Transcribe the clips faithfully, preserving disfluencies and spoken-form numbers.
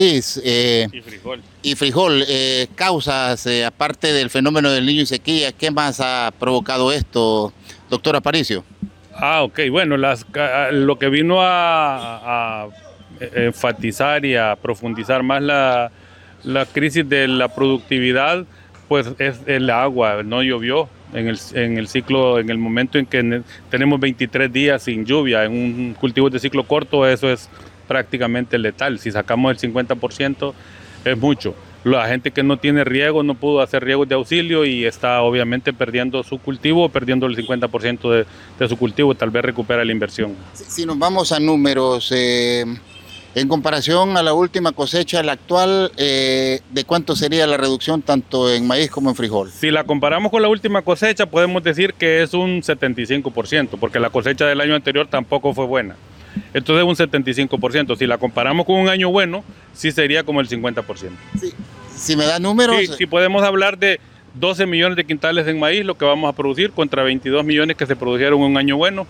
Eh, Y frijol. y frijol, eh, causas, eh, aparte del fenómeno del Niño y sequía, ¿qué más ha provocado esto, doctor Aparicio? Ah, ok. Bueno, las, ca- lo que vino a, a enfatizar y a profundizar más la, la crisis de la productividad, pues es el agua. No llovió en el, en el ciclo, en el momento en que ne- tenemos veintitrés días sin lluvia. En un cultivo de ciclo corto eso es prácticamente letal. Si sacamos el cincuenta por ciento es mucho. La gente que no tiene riego no pudo hacer riegos de auxilio y está obviamente perdiendo su cultivo, perdiendo el cincuenta por ciento de, de su cultivo, tal vez recupera la inversión. Si, si nos vamos a números, eh, en comparación a la última cosecha, la actual, eh, ¿de cuánto sería la reducción tanto en maíz como en frijol? Si la comparamos con la última cosecha, podemos decir que es un setenta y cinco por ciento, porque la cosecha del año anterior tampoco fue buena. Entonces un setenta y cinco por ciento. Si la comparamos con un año bueno, sí sería como el cincuenta por ciento. Sí. Si me da números... Sí, sí podemos hablar de doce millones de quintales en maíz, lo que vamos a producir, contra veintidós millones que se produjeron en un año bueno.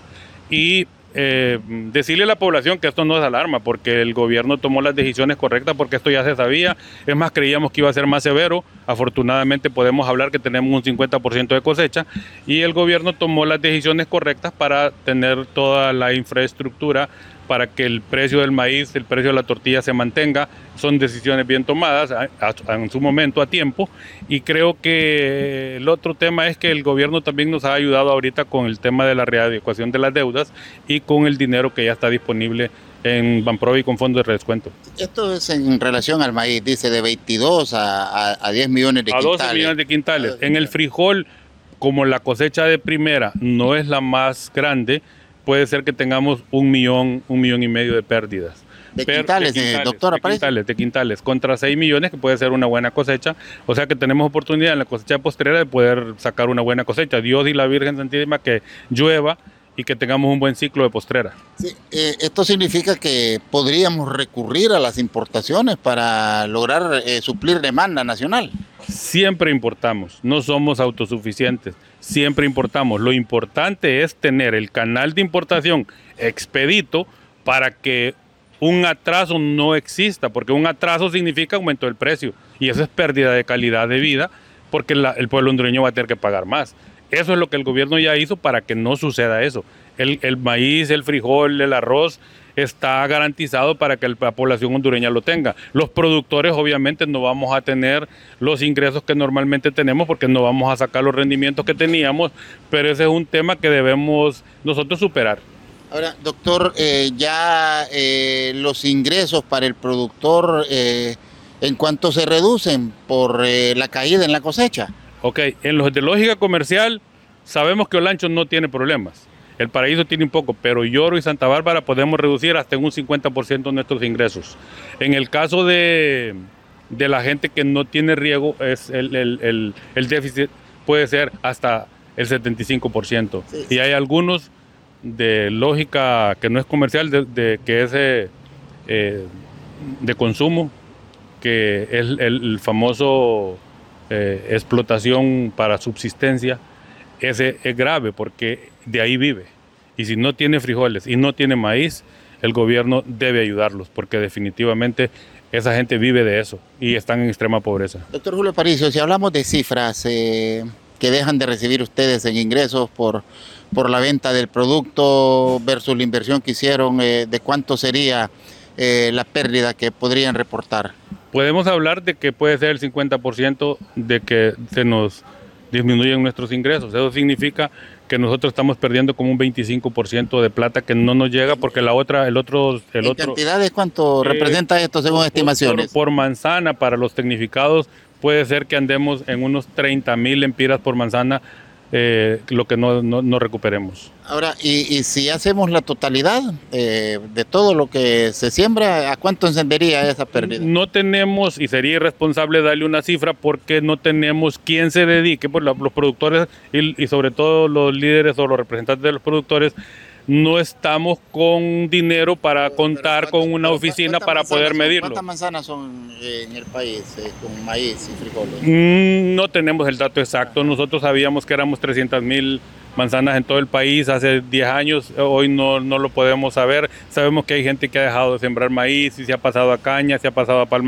Y eh, decirle a la población que esto no es alarma, porque el gobierno tomó las decisiones correctas, porque esto ya se sabía. Es más, creíamos que iba a ser más severo. Afortunadamente podemos hablar que tenemos un cincuenta por ciento de cosecha y el gobierno tomó las decisiones correctas para tener toda la infraestructura para que el precio del maíz, el precio de la tortilla se mantenga. Son decisiones bien tomadas a, a, en su momento, a tiempo, y creo que el otro tema es que el gobierno también nos ha ayudado ahorita con el tema de la readecuación de las deudas y con el dinero que ya está disponible en Banprovi con fondos de redescuento. Esto es en relación al maíz, dice de veintidós a, a, a diez millones de a quintales. A doce millones de quintales. En el frijol, como la cosecha de primera no es la más grande, puede ser que tengamos un millón, un millón y medio de pérdidas. De Per, quintales, de quintales, eh, doctora, de quintales, de quintales, contra seis millones, que puede ser una buena cosecha. O sea que tenemos oportunidad en la cosecha postrera de poder sacar una buena cosecha. Dios y la Virgen Santísima que llueva y que tengamos un buen ciclo de postrera. Sí, eh, esto significa que podríamos recurrir a las importaciones para lograr eh, suplir demanda nacional. Siempre importamos, no somos autosuficientes, siempre importamos. Lo importante es tener el canal de importación expedito para que un atraso no exista, porque un atraso significa aumento del precio y eso es pérdida de calidad de vida, porque la, el pueblo hondureño va a tener que pagar más. Eso es lo que el gobierno ya hizo para que no suceda eso. El, el maíz, el frijol, el arroz está garantizado para que la población hondureña lo tenga. Los productores obviamente no vamos a tener los ingresos que normalmente tenemos porque no vamos a sacar los rendimientos que teníamos, pero ese es un tema que debemos nosotros superar. Ahora, doctor, eh, ya eh, los ingresos para el productor, eh, ¿en cuánto se reducen por eh, la caída en la cosecha? Ok, en los de lógica comercial sabemos que Olancho no tiene problemas. El Paraíso tiene un poco, pero Lloro y Santa Bárbara podemos reducir hasta en un cincuenta por ciento nuestros ingresos. En el caso de, de la gente que no tiene riego, es el, el, el, el déficit puede ser hasta el setenta y cinco por ciento. Sí, sí. Y hay algunos de lógica que no es comercial, de, de, que es eh, eh, de consumo, que es el, el famoso eh, explotación para subsistencia. Ese es grave porque de ahí vive. Y si no tiene frijoles y no tiene maíz, el gobierno debe ayudarlos porque definitivamente esa gente vive de eso y están en extrema pobreza. Doctor Julio Aparicio, si hablamos de cifras eh, que dejan de recibir ustedes en ingresos por, por la venta del producto versus la inversión que hicieron, eh, ¿de cuánto sería eh, la pérdida que podrían reportar? Podemos hablar de que puede ser el cincuenta por ciento de que se nos disminuyen nuestros ingresos. Eso significa que nosotros estamos perdiendo como un veinticinco por ciento de plata que no nos llega porque la otra, el otro... El ¿En otro, cantidades cuánto eh, representa esto según por, estimaciones? Por, por manzana, para los tecnificados, puede ser que andemos en unos treinta mil empiras por manzana, eh, lo que no, no, no recuperemos. Ahora, y, y si hacemos la totalidad eh, de todo lo que se siembra, ¿a cuánto encendería esa pérdida? No tenemos, y sería irresponsable darle una cifra porque no tenemos quien se dedique, pues los productores y, y sobre todo los líderes o los representantes de los productores, no estamos con dinero para pero, contar pero con una oficina para poder medirlo. ¿Cuántas manzanas son en el país eh, con maíz y frijoles? Mm, no tenemos el dato exacto. Nosotros sabíamos que éramos trescientas mil manzanas en todo el país hace diez años. Hoy no, no lo podemos saber. Sabemos que hay gente que ha dejado de sembrar maíz y se ha pasado a caña, se ha pasado a palma.